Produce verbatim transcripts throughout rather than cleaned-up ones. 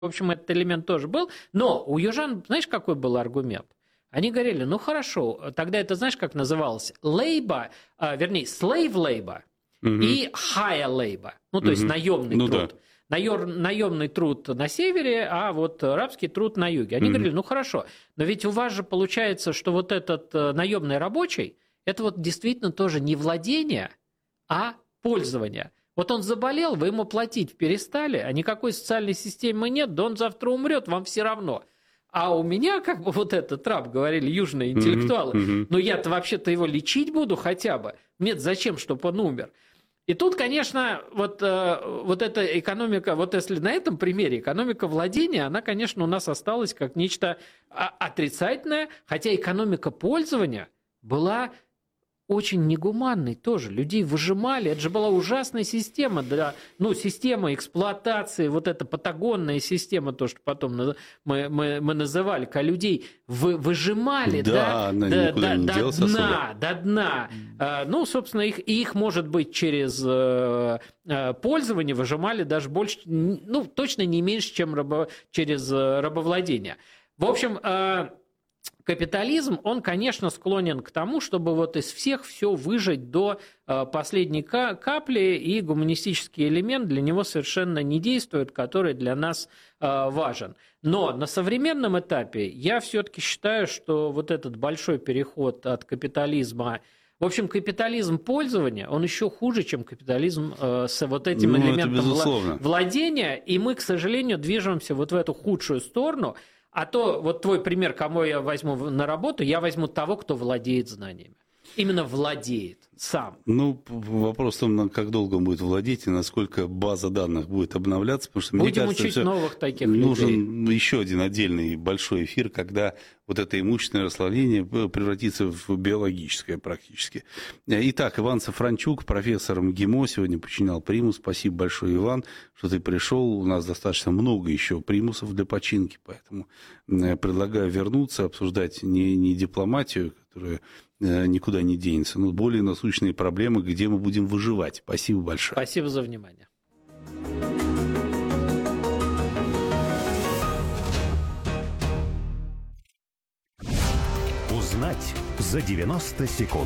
В общем, этот элемент тоже был. Но у южан, знаешь, какой был аргумент? Они говорили, ну хорошо, тогда это, знаешь, как называлось? Labor, а, вернее, slave labor угу. и hire labor. Ну, то угу. есть наемный ну, труд. Да. Наемный труд на севере, а вот рабский труд на юге. Они угу. говорили, ну хорошо, но ведь у вас же получается, что вот этот наемный рабочий, это вот действительно тоже не владение, а пользование. Вот он заболел, вы ему платить перестали, а никакой социальной системы нет, да он завтра умрет, вам все равно. А у меня, как бы вот этот раб, говорили южные интеллектуалы, mm-hmm. Mm-hmm. ну я-то вообще-то его лечить буду хотя бы, мне зачем, чтобы он умер? И тут, конечно, вот, вот эта экономика, вот если на этом примере экономика владения, она, конечно, у нас осталась как нечто отрицательное, хотя экономика пользования была очень негуманной тоже. Людей выжимали. Это же была ужасная система, для, ну, система эксплуатации, вот эта патагонная система, то, что потом мы, мы, мы называли, когда людей вы, выжимали да, да, до, до, до, до дна, до дна. Mm. Ну, собственно, их, их, может быть, через пользование выжимали даже больше, ну, точно не меньше, чем рабо, через рабовладение. В общем, капитализм, он, конечно, склонен к тому, чтобы вот из всех все выжать до последней капли, и гуманистический элемент для него совершенно не действует, который для нас важен. Но на современном этапе я все-таки считаю, что вот этот большой переход от капитализма, в общем, капитализм пользования, он еще хуже, чем капитализм э, с вот этим ну, элементом вла- владения, и мы, к сожалению, движемся вот в эту худшую сторону. А то, вот твой пример, кому я возьму на работу, я возьму того, кто владеет знаниями. Именно владеет сам. Ну, вопрос в том, как долго он будет владеть и насколько база данных будет обновляться. Потому что, Будем мне кажется, учить новых таких нужен людей. Нужен еще один отдельный большой эфир, когда вот это имущественное расслоение превратится в биологическое практически. Итак, Иван Сафранчук, профессор МГИМО, сегодня подчинял примус. Спасибо большое, Иван, что ты пришел. У нас достаточно много еще примусов для починки, поэтому предлагаю вернуться, обсуждать не, не дипломатию, которая никуда не денется, но более насущные проблемы, где мы будем выживать. Спасибо большое. Спасибо за внимание. Узнать за девяносто секунд.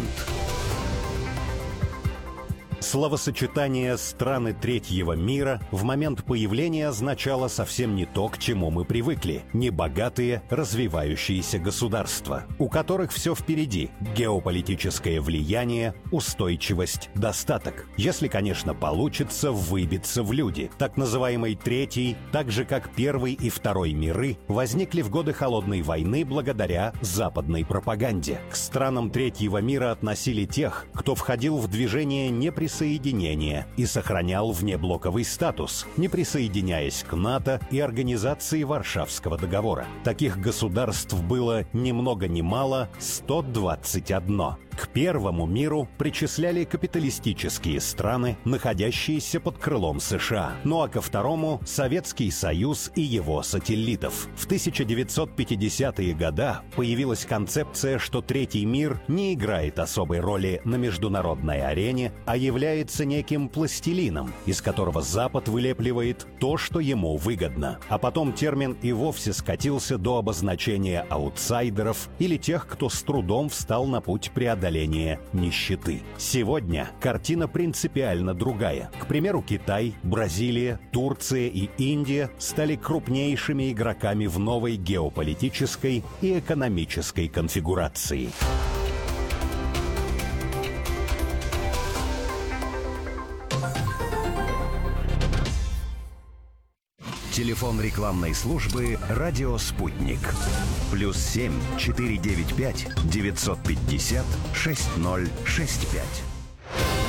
Словосочетание «страны третьего мира» в момент появления означало совсем не то, к чему мы привыкли. Небогатые, развивающиеся государства, у которых все впереди. Геополитическое влияние, устойчивость, достаток. Если, конечно, получится выбиться в люди. Так называемый третий, так же как первый и второй миры, возникли в годы Холодной войны благодаря западной пропаганде. К странам третьего мира относили тех, кто входил в движение неприсоединения и сохранял внеблоковый статус, не присоединяясь к НАТО и Организации Варшавского договора. Таких государств было ни много ни мало сто двадцать одно. К первому миру причисляли капиталистические страны, находящиеся под крылом США. Ну а ко второму – Советский Союз и его сателлитов. В тысяча девятьсот пятидесятые годы появилась концепция, что третий мир не играет особой роли на международной арене, а является неким пластилином, из которого Запад вылепливает то, что ему выгодно. А потом термин и вовсе скатился до обозначения аутсайдеров или тех, кто с трудом встал на путь преодоления нищеты. Сегодня картина принципиально другая. К примеру, Китай, Бразилия, Турция и Индия стали крупнейшими игроками в новой геополитической и экономической конфигурации. Телефон рекламной службы «Радио Спутник». Плюс семь четыре девять пять девятьсот пятьдесят шесть ноль шесть пять.